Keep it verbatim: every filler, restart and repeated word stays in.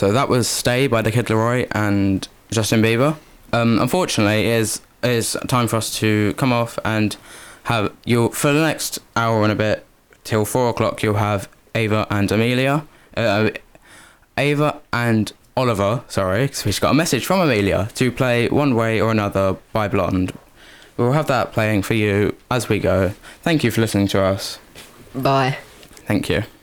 So that was Stay by The Kid Laroi and Justin Bieber. Um, unfortunately, it is it is time for us to come off and have you for the next hour and a bit till four o'clock. You'll have Ava and Amelia, uh, Ava and Oliver. Sorry, because we just got a message from Amelia to play One Way or Another by Blonde. We'll have that playing for you as we go. Thank you for listening to us. Bye. Thank you.